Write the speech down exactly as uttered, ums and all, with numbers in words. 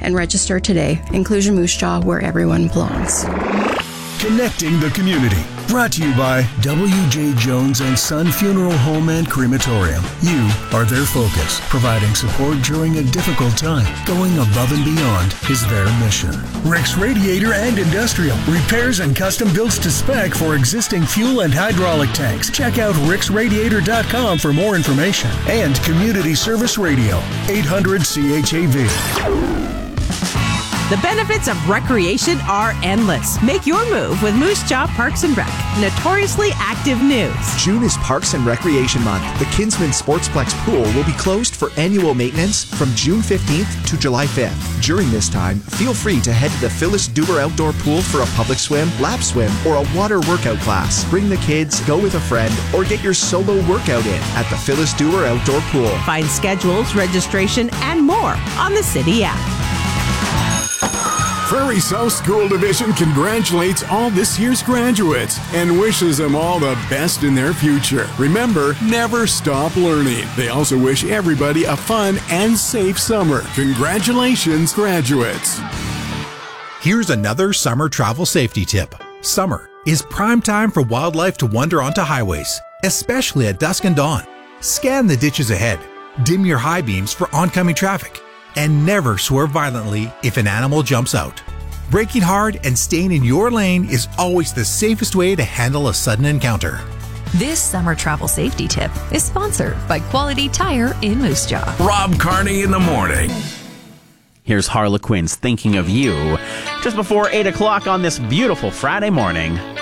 and register today. Inclusion Moose Jaw, where everyone belongs. Connecting the community. Brought to you by W J Jones and Son Funeral Home and Crematorium. You are their focus, providing support during a difficult time. Going above and beyond is their mission. Rick's Radiator and Industrial. Repairs and custom builds to spec for existing fuel and hydraulic tanks. Check out ricks radiator dot com for more information. And Community Service Radio, eight hundred C H A V. The benefits of recreation are endless. Make your move with Moose Jaw Parks and Rec. Notoriously active news. June is Parks and Recreation Month. The Kinsman Sportsplex Pool will be closed for annual maintenance from June fifteenth to July fifth. During this time, feel free to head to the Phyllis Duber Outdoor Pool for a public swim, lap swim, or a water workout class. Bring the kids, go with a friend, or get your solo workout in at the Phyllis Duber Outdoor Pool. Find schedules, registration, and more on the City app. Prairie South School Division congratulates all this year's graduates and wishes them all the best in their future. Remember, never stop learning. They also wish everybody a fun and safe summer. Congratulations, graduates. Here's another summer travel safety tip. Summer is prime time for wildlife to wander onto highways, especially at dusk and dawn. Scan the ditches ahead, dim your high beams for oncoming traffic, and never swerve violently if an animal jumps out. Braking hard and staying in your lane is always the safest way to handle a sudden encounter. This summer travel safety tip is sponsored by Quality Tire in Moose Jaw. Rob Carney in the morning. Here's Harlequin's Thinking of You, just before eight o'clock on this beautiful Friday morning.